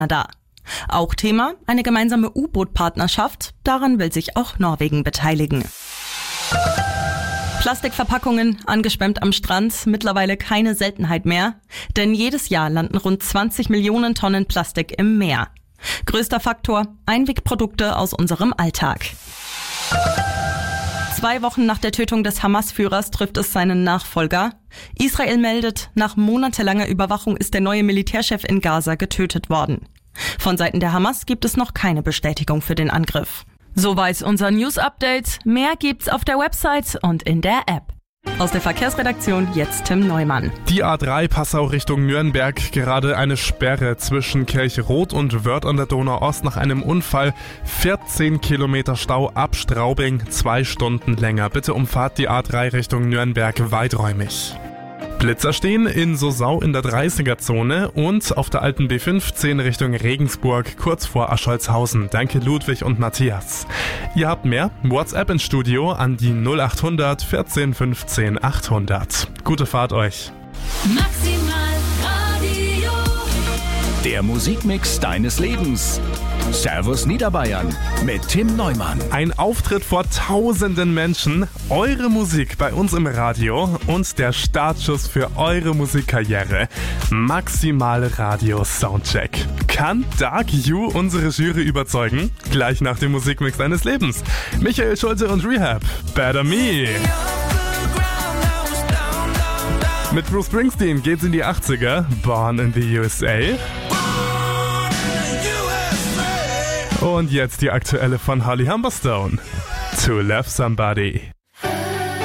Kanada. Auch Thema, eine gemeinsame U-Boot-Partnerschaft. Daran will sich auch Norwegen beteiligen. Plastikverpackungen, angeschwemmt am Strand, mittlerweile keine Seltenheit mehr. Denn jedes Jahr landen rund 20 Millionen Tonnen Plastik im Meer. Größter Faktor, Einwegprodukte aus unserem Alltag. 2 Wochen nach der Tötung des Hamas-Führers trifft es seinen Nachfolger. Israel meldet, nach monatelanger Überwachung ist der neue Militärchef in Gaza getötet worden. Von Seiten der Hamas gibt es noch keine Bestätigung für den Angriff. Soweit unser News-Update. Mehr gibt's auf der Website und in der App. Aus der Verkehrsredaktion jetzt Tim Neumann. Die A3 Passau Richtung Nürnberg, gerade eine Sperre zwischen Kirchroth und Wörth an der Donau-Ost nach einem Unfall. 14 Kilometer Stau ab Straubing, 2 Stunden länger. Bitte umfahrt die A3 Richtung Nürnberg weiträumig. Blitzer stehen in Sosau in der 30er-Zone und auf der alten B15 Richtung Regensburg, kurz vor Ascholzhausen. Danke Ludwig und Matthias. Ihr habt mehr? WhatsApp ins Studio an die 0800 14 15 800. Gute Fahrt euch. Maximal Radio. Der Musikmix deines Lebens. Servus Niederbayern mit Tim Neumann. Ein Auftritt vor tausenden Menschen, eure Musik bei uns im Radio und der Startschuss für eure Musikkarriere. Maximal Radio Soundcheck. Kann Dark You unsere Jury überzeugen? Gleich nach dem Musikmix deines Lebens. Michael Schulte und Rehab. Better Me. Mit Bruce Springsteen geht's in die 80er. Born in the USA. Und jetzt die aktuelle von Holly Humberstone. To Love Somebody.